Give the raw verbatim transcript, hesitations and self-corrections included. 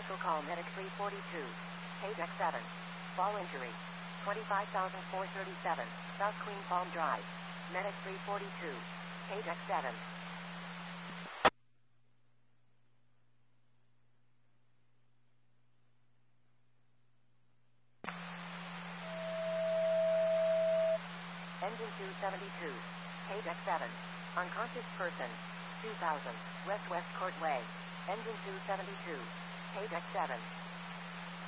Special call Medic three forty-two. Page X seven. Fall injury. twenty-five thousand four hundred thirty-seven. South Queen Palm Drive. Medic three forty-two. Page X seven. Engine two seventy-two. Page X seven. Unconscious person. two thousand. West West Court Way. Engine two seventy-two. Page X seven.